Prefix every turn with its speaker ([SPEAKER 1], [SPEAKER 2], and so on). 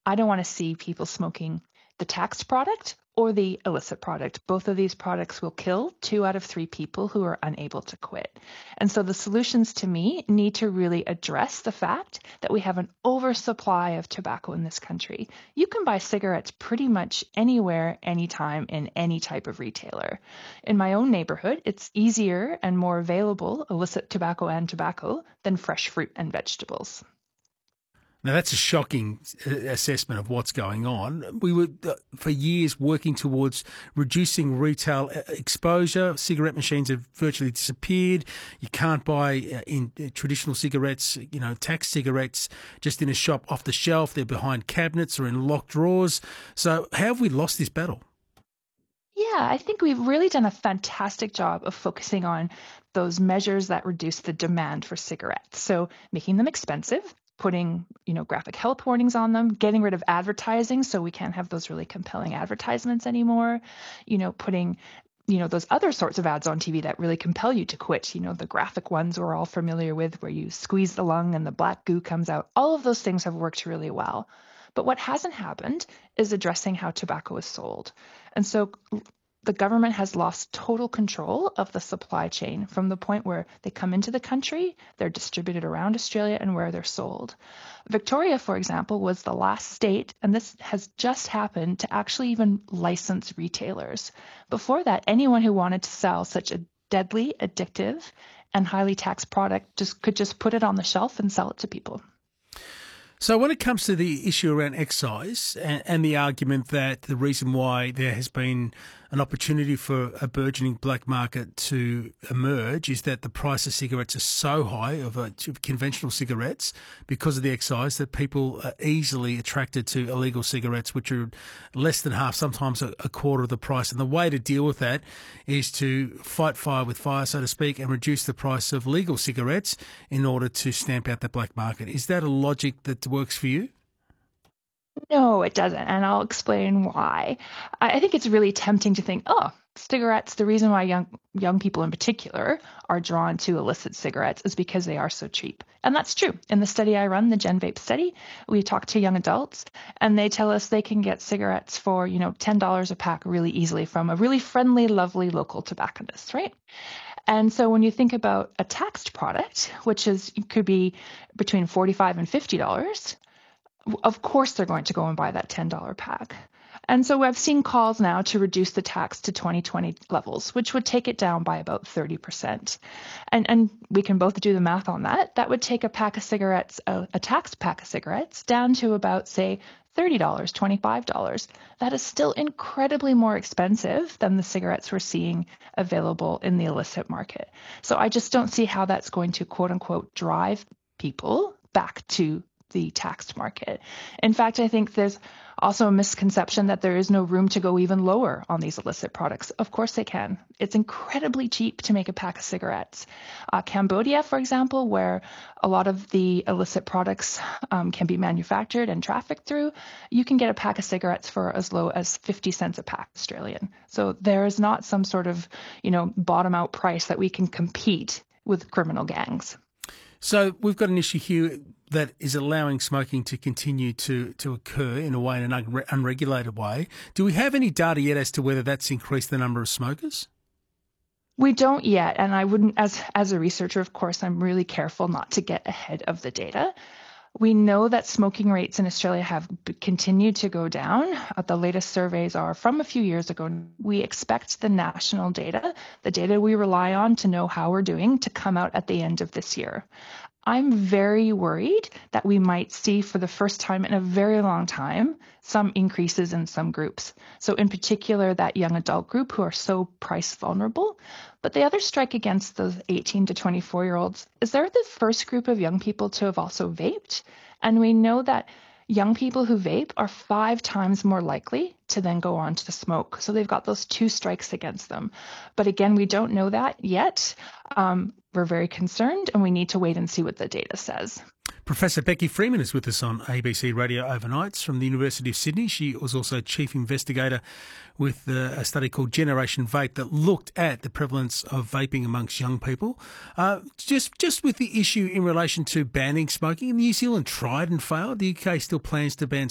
[SPEAKER 1] I don't want to see people smoking the taxed product or the illicit product. Both of these products will kill 2 out of 3 people who are unable to quit. And so the solutions to me need to really address the fact that we have an oversupply of tobacco in this country. You can buy cigarettes pretty much anywhere, anytime, in any type of retailer. In my own neighborhood, it's easier and more available, illicit tobacco and tobacco, than fresh fruit and vegetables.
[SPEAKER 2] Now, that's a shocking assessment of what's going on. We were, for years, working towards reducing retail exposure. Cigarette machines have virtually disappeared. You can't buy in traditional cigarettes, tax cigarettes, just in a shop off the shelf. They're behind cabinets or in locked drawers. So how have we lost this battle?
[SPEAKER 1] Yeah, I think we've really done a fantastic job of focusing on those measures that reduce the demand for cigarettes. So making them expensive, putting, graphic health warnings on them, getting rid of advertising so we can't have those really compelling advertisements anymore, putting those other sorts of ads on TV that really compel you to quit, the graphic ones we're all familiar with where you squeeze the lung and the black goo comes out. All of those things have worked really well. But what hasn't happened is addressing how tobacco is sold. And so the government has lost total control of the supply chain from the point where they come into the country, they're distributed around Australia, and where they're sold. Victoria, for example, was the last state, and this has just happened, to actually even license retailers. Before that, anyone who wanted to sell such a deadly, addictive, and highly taxed product could just put it on the shelf and sell it to people.
[SPEAKER 2] So when it comes to the issue around excise and the argument that the reason why there has been an opportunity for a burgeoning black market to emerge is that the price of cigarettes is so high of conventional cigarettes because of the excise that people are easily attracted to illegal cigarettes, which are less than half, sometimes a quarter of the price. And the way to deal with that is to fight fire with fire, so to speak, and reduce the price of legal cigarettes in order to stamp out the black market. Is that a logic that works for you?
[SPEAKER 1] No, it doesn't, and I'll explain why. I think it's really tempting to think, oh, cigarettes, the reason why young people in particular are drawn to illicit cigarettes is because they are so cheap. And that's true. In the study I run, the Gen Vape study, we talk to young adults, and they tell us they can get cigarettes for, $10 a pack really easily from a really friendly, lovely local tobacconist, right? And so when you think about a taxed product, which could be between $45 and $50, of course they're going to go and buy that $10 pack. And so I've seen calls now to reduce the tax to 2020 levels, which would take it down by about 30%. And we can both do the math on that. That would take a pack of cigarettes, a taxed pack of cigarettes, down to about, say, $30, $25. That is still incredibly more expensive than the cigarettes we're seeing available in the illicit market. So I just don't see how that's going to, quote unquote, drive people back to the taxed market. In fact, I think there's also a misconception that there is no room to go even lower on these illicit products. Of course they can. It's incredibly cheap to make a pack of cigarettes. Cambodia, for example, where a lot of the illicit products can be manufactured and trafficked through, you can get a pack of cigarettes for as low as 50 cents a pack Australian. So there is not some sort of, bottom out price that we can compete with criminal gangs.
[SPEAKER 2] So we've got an issue here that is allowing smoking to continue to occur in a way, in an unregulated way. Do we have any data yet as to whether that's increased the number of smokers?
[SPEAKER 1] We don't yet, and I wouldn't, as a researcher, of course, I'm really careful not to get ahead of the data. We know that smoking rates in Australia have continued to go down. The latest surveys are from a few years ago. We expect the national data, the data we rely on to know how we're doing, to come out at the end of this year. I'm very worried that we might see, for the first time in a very long time, some increases in some groups. So in particular, that young adult group who are so price vulnerable. But the other strike against those 18 to 24-year-olds is they're the first group of young people to have also vaped. And we know that young people who vape are 5 times more likely to then go on to smoke. So they've got those 2 strikes against them. But again, we don't know that yet. We're very concerned, and we need to wait and see what the data says.
[SPEAKER 2] Professor Becky Freeman is with us on ABC Radio Overnights from the University of Sydney. She was also chief investigator with a study called Generation Vape that looked at the prevalence of vaping amongst young people. Just with the issue in relation to banning smoking, New Zealand tried and failed. The UK still plans to ban